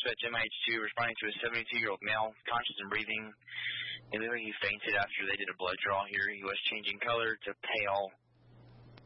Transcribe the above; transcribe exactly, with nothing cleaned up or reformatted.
dispatch M I H two responding to a seventy-two-year-old male, conscious and breathing. It looked like he fainted after they did a blood draw here. He was changing color to pale.